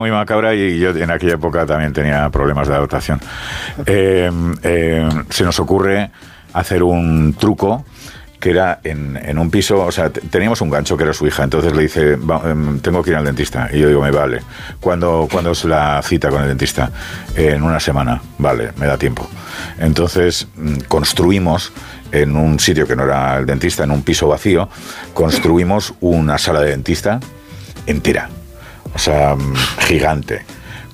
muy macabra y yo en aquella época también tenía problemas de adaptación. Se nos ocurre hacer un truco que era en un piso, o sea, teníamos un gancho que era su hija, entonces le dice, tengo que ir al dentista, y yo digo, me vale. ¿Cuándo es la cita con el dentista? En una semana, vale, me da tiempo. Entonces construimos en un sitio que no era el dentista, en un piso vacío, construimos una sala de dentista entera, o sea, gigante,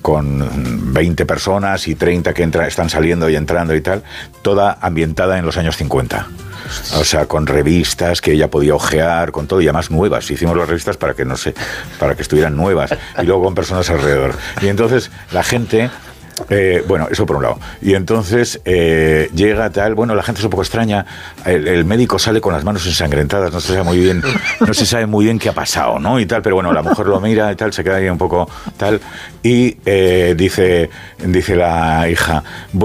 con 20 personas y 30 que están saliendo y entrando y tal, toda ambientada en los años 50. O sea, con revistas que ella podía ojear, con todo, y además nuevas. Hicimos las revistas para que estuvieran nuevas, y luego con personas alrededor. Y entonces la gente... bueno, eso por un lado. Y entonces llega tal, bueno, la gente es un poco extraña, el médico sale con las manos ensangrentadas, no se sabe muy bien qué ha pasado, ¿no? Y tal, pero bueno, la mujer lo mira y tal, se queda ahí un poco tal, y dice la hija,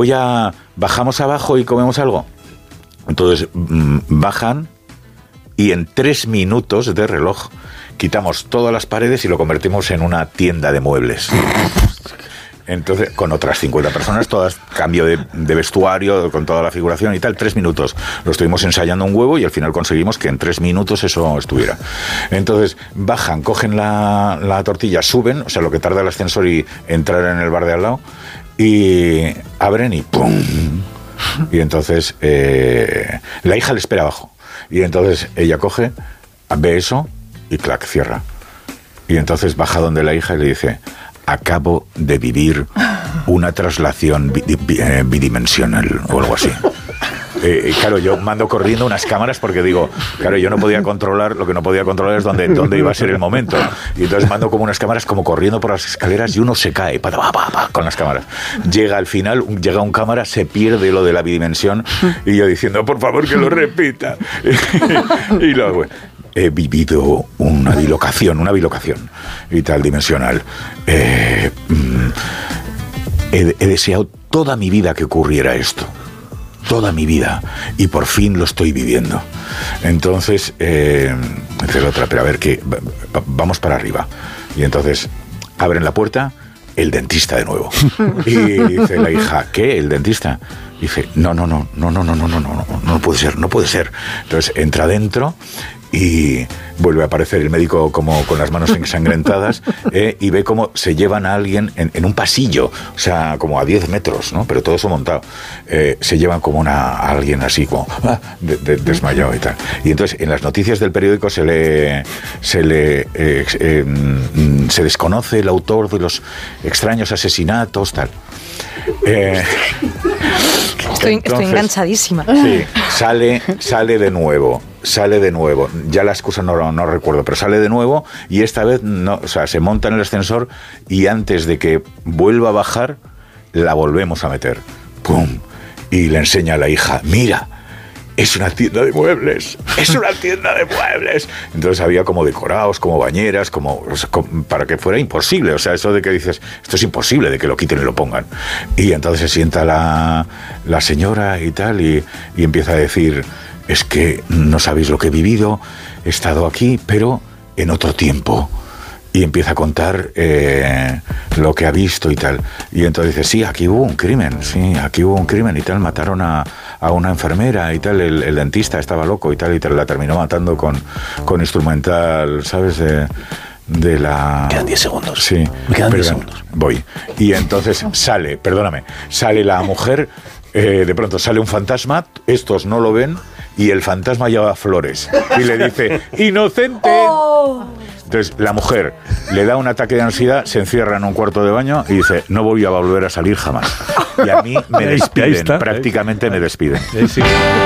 bajamos abajo y comemos algo. Entonces bajan y en 3 minutos de reloj quitamos todas las paredes y lo convertimos en una tienda de muebles. Entonces, con otras 50 personas, todas, cambio de vestuario, con toda la figuración y tal, 3 minutos. Lo estuvimos ensayando un huevo y al final conseguimos que en 3 minutos eso estuviera. Entonces, bajan, cogen la tortilla, suben, o sea, lo que tarda el ascensor y entrar en el bar de al lado, y abren y ¡pum! Y entonces, la hija le espera abajo. Y entonces ella coge, ve eso y clac, cierra. Y entonces baja donde la hija y le dice... Acabo de vivir una traslación bidimensional o algo así. Claro, yo mando corriendo unas cámaras porque digo, claro, yo no podía controlar, lo que no podía controlar es dónde iba a ser el momento. Y entonces mando como unas cámaras como corriendo por las escaleras y uno se cae con las cámaras. Llega al final, llega un cámara, se pierde lo de la bidimensión y yo diciendo, por favor que lo repita. Y luego... He vivido una bilocación y tal, dimensional. He deseado toda mi vida que ocurriera esto. Toda mi vida. Y por fin lo estoy viviendo. Entonces, dice la otra, pero a ver, vamos para arriba. Y entonces, abren la puerta, el dentista de nuevo. Y dice la hija, ¿qué? ¿El dentista? Dice, no puede ser. Entonces, entra dentro... Y vuelve a aparecer el médico como con las manos ensangrentadas y ve cómo se llevan a alguien en un pasillo, o sea, como a 10 metros, ¿no? Pero todo eso montado. Se llevan como a alguien así, como desmayado y tal. Y entonces en las noticias del periódico se desconoce el autor de los extraños asesinatos, tal. Estoy enganchadísima. Sí, sale de nuevo. Ya la excusa no recuerdo, pero sale de nuevo y esta vez no, o sea, se monta en el ascensor y antes de que vuelva a bajar, la volvemos a meter. ¡Pum! Y le enseña a la hija, mira, es una tienda de muebles. Entonces había como decorados, como bañeras, como para que fuera imposible. O sea, eso de que dices, esto es imposible de que lo quiten y lo pongan. Y entonces se sienta la señora y tal, y empieza a decir, es que no sabéis lo que he vivido, he estado aquí, pero en otro tiempo. Y empieza a contar lo que ha visto y tal. Y entonces dice, sí, aquí hubo un crimen y tal, mataron a una enfermera y tal, el dentista estaba loco y tal, la terminó matando con instrumental, ¿sabes? De la... Quedan 10 segundos. Sí. Me quedan 10 segundos. Voy. Y entonces sale la mujer, de pronto sale un fantasma, estos no lo ven, y el fantasma lleva flores. Y le dice, ¡inocente! Oh. Entonces la mujer le da un ataque de ansiedad, se encierra en un cuarto de baño y dice, no voy a volver a salir jamás. Y a mí me despiden, prácticamente me despiden. Sí.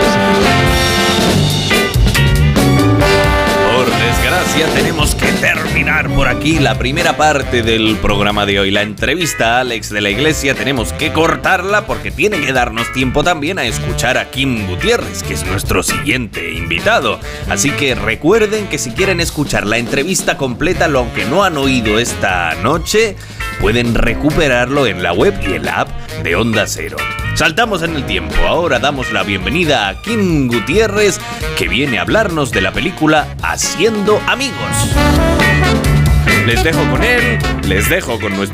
Por desgracia tenemos que terminar por aquí la primera parte del programa de hoy. La entrevista a Alex de la Iglesia tenemos que cortarla porque tiene que darnos tiempo también a escuchar a Kim Gutiérrez, que es nuestro siguiente invitado. Así que recuerden que si quieren escuchar la entrevista completa, lo que no han oído esta noche, pueden recuperarlo en la web y en la app de Onda Cero. Saltamos en el tiempo. Ahora damos la bienvenida a Kim Gutiérrez, que viene a hablarnos de la película Haciendo Amigos. Les dejo con él, les dejo con nuestro